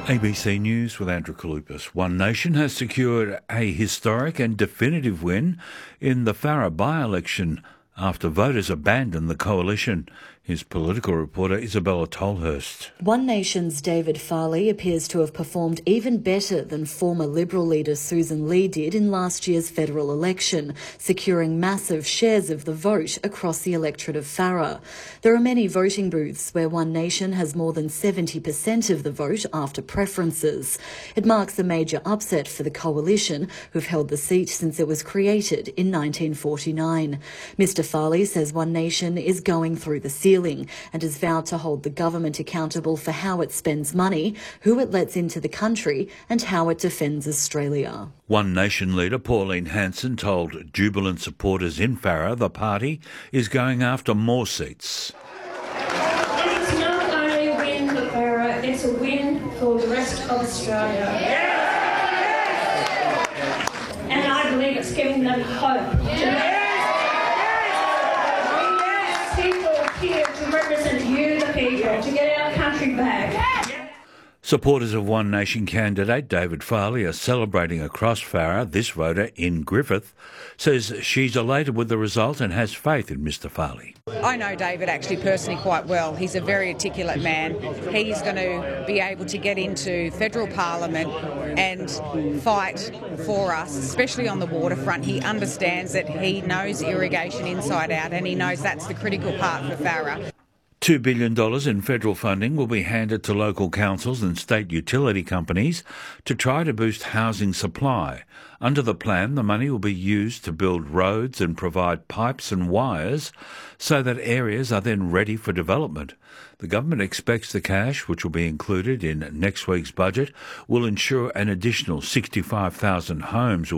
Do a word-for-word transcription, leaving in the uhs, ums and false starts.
A B C News with Andrew Kalupas. One Nation has secured a historic and definitive win in the Farrer by-election after voters abandoned the coalition. His political reporter Isabella Tolhurst. One Nation's David Farley appears to have performed even better than former Liberal leader Susan Lee did in last year's federal election, securing massive shares of the vote across the electorate of Farrer. There are many voting booths where One Nation has more than seventy percent of the vote after preferences. It marks a major upset for the coalition, who've held the seat since it was created in nineteen forty-nine. Mr Farley says One Nation is going through the ceiling and has vowed to hold the government accountable for how it spends money, who it lets into the country and how it defends Australia. One Nation leader Pauline Hanson told jubilant supporters in Farrer the party is going after more seats. It's not only a win for Farrer, it's a win for the rest of Australia. And I believe it's giving them hope. Here to represent you, the people, to get our country back. Supporters of One Nation candidate David Farley are celebrating across Farrer. This voter in Griffith says she's elated with the result and has faith in Mr Farley. I know David actually personally quite well. He's a very articulate man. He's going to be able to get into federal parliament and fight for us, especially on the waterfront. He understands that he knows irrigation inside out and he knows that's the critical part for Farrer. two billion dollars in federal funding will be handed to local councils and state utility companies to try to boost housing supply. Under the plan, the money will be used to build roads and provide pipes and wires so that areas are then ready for development. The government expects the cash, which will be included in next week's budget, will ensure an additional sixty-five thousand homes will